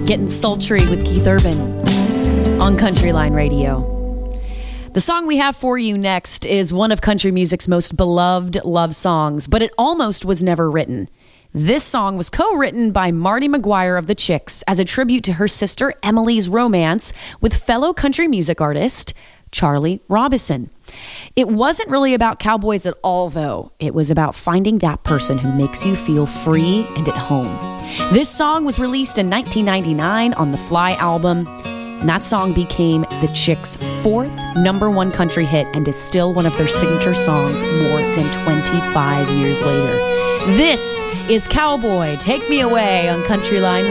Getting sultry with Keith Urban on Countryline Radio. The song we have for you next is one of country music's most beloved love songs, but it almost was never written. This song was co-written by Marty McGuire of the Chicks as a tribute to her sister Emily's romance with fellow country music artist Charlie Robison. It wasn't really about cowboys at all, though. It was about finding that person who makes you feel free and at home. This song was released in 1999 on the Fly album, and that song became the Chicks' fourth #1 country hit and is still one of their signature songs more than 25 years later. This is Cowboy, Take Me Away on Countryline